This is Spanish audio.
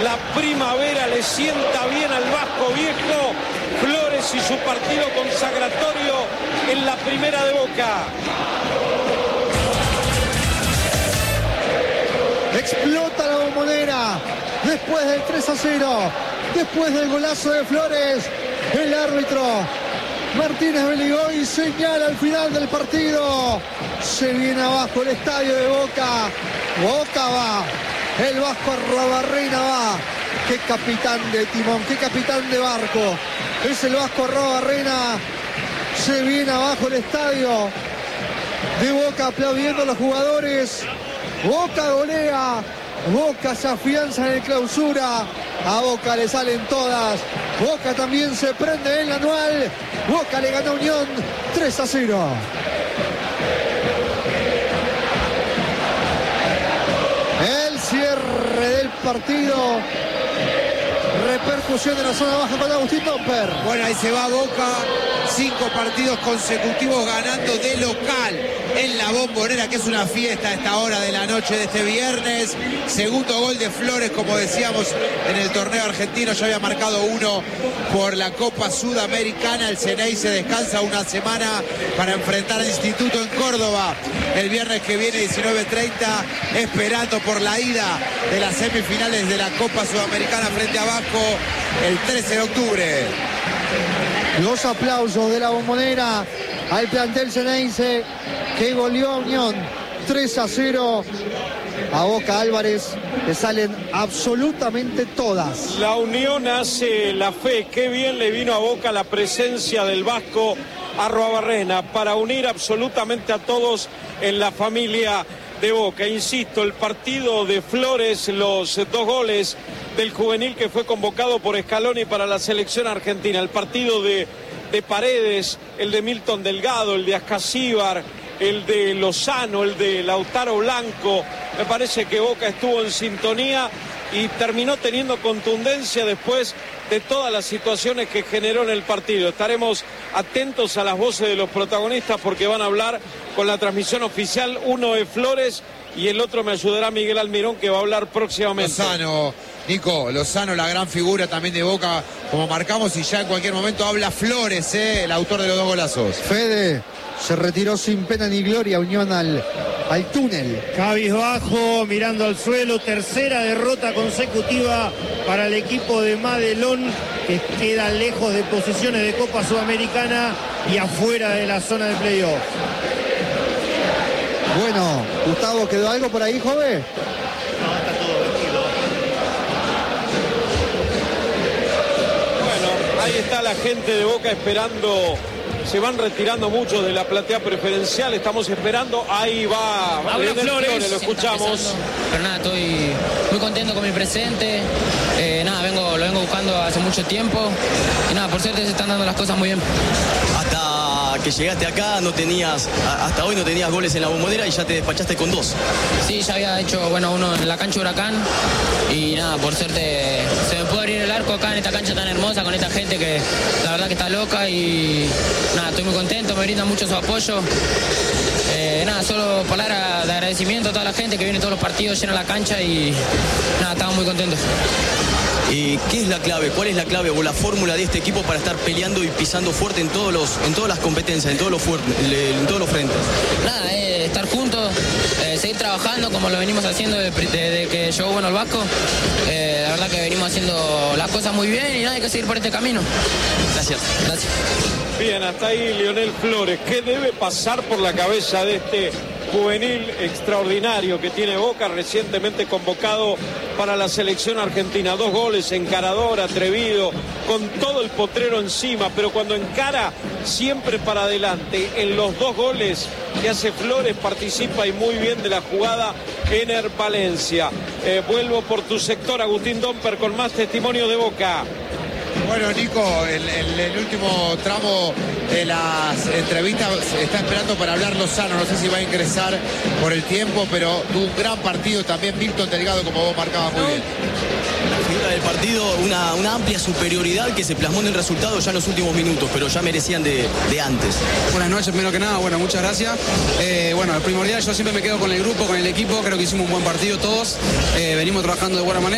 La primavera le sienta bien al Vasco Viejo. Flores y su partido consagratorio en la primera de Boca. Explota la Bombonera después del 3-0, después del golazo de Flores. El árbitro Martínez Beligoy señala al final del partido. Se viene abajo el estadio de Boca. Boca va. El Vasco Arruabarrena va. Qué capitán de timón, qué capitán de barco. Es el Vasco Arruabarrena. Se viene abajo el estadio de Boca aplaudiendo a los jugadores. Boca golea. Boca se afianza en el clausura. A Boca le salen todas. Boca también se prende en el anual. Boca le gana a Unión 3-0. El cierre del partido. Repercusión en la zona baja para Agustín Domper. Bueno, ahí se va Boca. 5 partidos consecutivos ganando de local en la Bombonera, que es una fiesta a esta hora de la noche de este viernes. Segundo gol de Flores, como decíamos, en el torneo argentino. Ya había marcado uno por la Copa Sudamericana. El Ceney se descansa una semana para enfrentar al Instituto en Córdoba el viernes que viene, 19:30, esperando por la ida de las semifinales de la Copa Sudamericana frente a Vasco el 13 de octubre. Los aplausos de la Bombonera al plantel ceneice que goleó a Unión 3-0. A Boca Álvarez le salen absolutamente todas. La Unión hace la fe. Qué bien le vino a Boca la presencia del Vasco Arruabarrena para unir absolutamente a todos en la familia de Boca. Insisto, el partido de Flores, los 2 goles del juvenil que fue convocado por Scaloni para la selección argentina, el partido de Paredes, el de Milton Delgado, el de Ascasíbar, el de Lozano, el de Lautaro Blanco. Me parece que Boca estuvo en sintonía y terminó teniendo contundencia después de todas las situaciones que generó en el partido. Estaremos atentos a las voces de los protagonistas porque van a hablar con la transmisión oficial. Uno es Flores y el otro me ayudará Miguel Almirón, que va a hablar próximamente. Lozano, Nico, Lozano, la gran figura también de Boca, como marcamos, y ya en cualquier momento habla Flores, el autor de los 2 golazos. Fede se retiró sin pena ni gloria. Unión al túnel. Cabizbajo, mirando al suelo. Tercera derrota consecutiva para el equipo de Madelón, que queda lejos de posiciones de Copa Sudamericana y afuera de la zona de playoff. Bueno, Gustavo, ¿quedó algo por ahí, joven? No, está todo vestido. Bueno, ahí está la gente de Boca esperando. Se van retirando muchos de la platea preferencial. Estamos esperando. Ahí va. Habla Flores. Lo escuchamos. Pero nada, estoy muy contento con mi presente. Lo vengo buscando hace mucho tiempo. Y nada, por suerte se están dando las cosas muy bien. Hasta que llegaste acá hasta hoy no tenías goles en la Bombonera y ya te despachaste con 2. Sí, ya había hecho uno en la cancha Huracán. Y nada, por suerte se me pudo abrir el arco acá en esta cancha tan hermosa con esta gente que la verdad que está loca. Y nada, estoy muy contento, me brinda mucho su apoyo. Solo palabras de agradecimiento a toda la gente que viene todos los partidos, llena la cancha y nada, estamos muy contentos. ¿Qué es la clave? ¿Cuál es la clave o la fórmula de este equipo para estar peleando y pisando fuerte en todas las competencias, en todos los frentes? Nada, estar juntos, seguir trabajando como lo venimos haciendo desde que llegó el Vasco. La verdad que venimos haciendo las cosas muy bien y nada, hay que seguir por este camino. Gracias. Bien, hasta ahí Lionel Flores. ¿Qué debe pasar por la cabeza de este juvenil extraordinario que tiene Boca, recientemente convocado para la selección argentina? 2 goles, encarador, atrevido, con todo el potrero encima, pero cuando encara siempre para adelante. En los 2 goles que hace Flores participa y muy bien de la jugada Ener Valencia. Vuelvo por tu sector, Agustín Domper, con más testimonio de Boca. Bueno, Nico, el último tramo de las entrevistas está esperando para hablar Lozano. No sé si va a ingresar por el tiempo, pero tuvo un gran partido también Milton Delgado, como vos marcabas muy bien. La figura del partido, una amplia superioridad que se plasmó en el resultado ya en los últimos minutos, pero ya merecían de antes. Buenas noches, primero que nada, muchas gracias. El primordial, yo siempre me quedo con el grupo, con el equipo, creo que hicimos un buen partido todos, venimos trabajando de buena manera.